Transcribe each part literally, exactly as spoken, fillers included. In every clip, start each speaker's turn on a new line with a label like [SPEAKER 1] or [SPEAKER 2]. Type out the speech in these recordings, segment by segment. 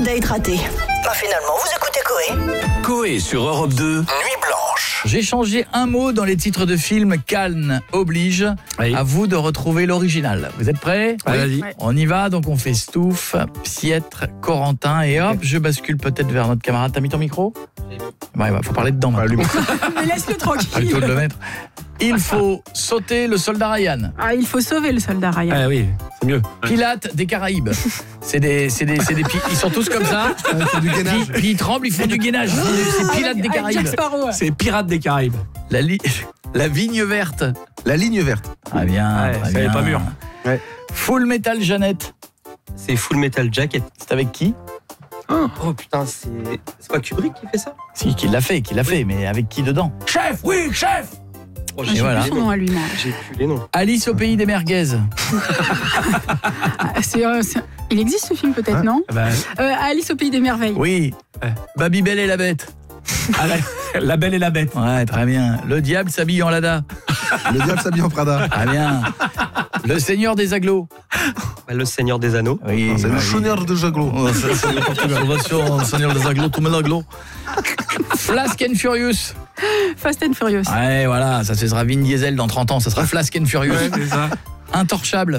[SPEAKER 1] date raté. Bah finalement, vous écoutez Coé.
[SPEAKER 2] Coé sur Europe deux, Nuit Blanche.
[SPEAKER 3] J'ai changé un mot dans les titres de films. Cannes oblige.
[SPEAKER 4] Oui.
[SPEAKER 3] À vous de retrouver l'original. Vous êtes prêts?
[SPEAKER 4] Oui. Vas-y.
[SPEAKER 5] Ouais.
[SPEAKER 3] On y va, donc on fait Stouff, Pietre, Corentin et hop, je bascule peut-être vers notre camarade. T'as mis ton micro? Ouais, bah, faut parler dedans. maintenant.
[SPEAKER 5] Mais laisse-le
[SPEAKER 3] Pas le
[SPEAKER 5] tranquille.
[SPEAKER 3] tout de le mettre. Il faut sauter le soldat Ryan.
[SPEAKER 5] Ah, il faut sauver le soldat Ryan.
[SPEAKER 4] Ah oui, c'est mieux.
[SPEAKER 3] Pilates des Caraïbes. C'est des, c'est des, c'est des, pi- ils sont tous comme ça.
[SPEAKER 6] du gainage.
[SPEAKER 3] Puis, puis ils tremblent, ils font du gainage. C'est Pilates des
[SPEAKER 5] Avec
[SPEAKER 3] Caraïbes.
[SPEAKER 5] Jack Sparrow.
[SPEAKER 4] C'est Pirates des Caraïbes.
[SPEAKER 3] La, li- la vigne verte.
[SPEAKER 6] La ligne verte.
[SPEAKER 3] Ah bien,
[SPEAKER 4] Ouais,
[SPEAKER 3] très
[SPEAKER 4] ça est
[SPEAKER 3] bien.
[SPEAKER 4] pas mûr.
[SPEAKER 6] Ouais.
[SPEAKER 3] Full Metal Jeannette.
[SPEAKER 7] C'est Full Metal Jacket.
[SPEAKER 3] C'est avec qui?
[SPEAKER 7] Oh putain, c'est c'est pas Kubrick qui fait ça?
[SPEAKER 3] Si, qui l'a fait, qui l'a fait, mais avec qui dedans? Chef, oui, chef.
[SPEAKER 7] Oh,
[SPEAKER 5] Ah,
[SPEAKER 7] j'ai
[SPEAKER 5] j'ai
[SPEAKER 3] voilà.
[SPEAKER 5] plus son nom à lui, moi.
[SPEAKER 7] J'ai plus les noms.
[SPEAKER 3] Alice au pays des merguez.
[SPEAKER 5] Ah, c'est, euh, c'est- Il existe ce film peut-être,
[SPEAKER 6] Hein
[SPEAKER 5] non
[SPEAKER 4] Bah,
[SPEAKER 5] Euh, Alice au pays des merveilles.
[SPEAKER 3] Oui.
[SPEAKER 4] Ouais.
[SPEAKER 3] Babybel et la bête.
[SPEAKER 4] ah, la, la Belle et la Bête.
[SPEAKER 3] Ouais, très bien. Le diable s'habille en Lada.
[SPEAKER 6] Le diable s'habille en Prada.
[SPEAKER 3] Très bien. Le seigneur des aglos.
[SPEAKER 7] Bah, le Seigneur des Anneaux.
[SPEAKER 3] Oui.
[SPEAKER 6] C'est le
[SPEAKER 3] oui.
[SPEAKER 6] chôneur de Jaglot.
[SPEAKER 3] Oh, ça, c'est n'importe quoi. Salvation, le seigneur des aglos, tout met l'aglo. Flask and Furious.
[SPEAKER 5] Fast and Furious.
[SPEAKER 3] Ouais, voilà, ça, ce sera Vin Diesel dans trente ans, ça sera Flask and Furious.
[SPEAKER 4] Ouais, c'est ça.
[SPEAKER 3] Intorchable.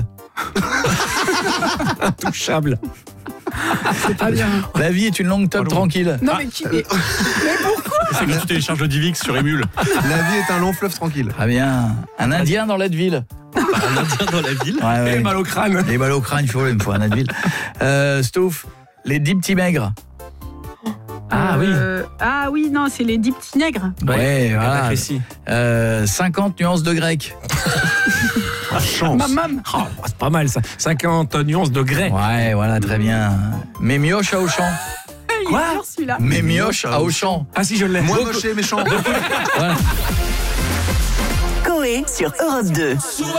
[SPEAKER 4] Intouchable.
[SPEAKER 5] C'est pas bien.
[SPEAKER 3] La vie est une longue top
[SPEAKER 4] Pardon.
[SPEAKER 3] tranquille.
[SPEAKER 5] Non, mais qui. mais-
[SPEAKER 2] C'est que tu télécharges le Divix sur Emule.
[SPEAKER 6] La vie est un long fleuve tranquille.
[SPEAKER 3] Très bien. Un Indien dans l'Adville.
[SPEAKER 7] Un Indien dans la ville.
[SPEAKER 3] Ouais, ouais.
[SPEAKER 4] Et mal au crâne.
[SPEAKER 3] Les balles au crâne, il faut, il me faut un Advil. Euh, Stouff, les dix petits maigres.
[SPEAKER 4] Ah oui.
[SPEAKER 5] Euh, Ah oui, non, c'est les dix petits nègres.
[SPEAKER 3] Ouais, voilà.
[SPEAKER 4] Rétréci.
[SPEAKER 3] Euh, cinquante nuances de grec.
[SPEAKER 4] Ah, chance.
[SPEAKER 5] Mamam.
[SPEAKER 4] Oh, c'est pas mal ça. cinquante nuances de grès.
[SPEAKER 3] Ouais, voilà, très bien. Mes mioches à Auchan.
[SPEAKER 5] Il est
[SPEAKER 4] Quoi
[SPEAKER 5] dur, celui-là.
[SPEAKER 3] Mes mioches à Auchan.
[SPEAKER 4] Ah si, je l'ai.
[SPEAKER 6] Moins moche et méchant.
[SPEAKER 3] Voilà.
[SPEAKER 1] Coé sur Europe deux.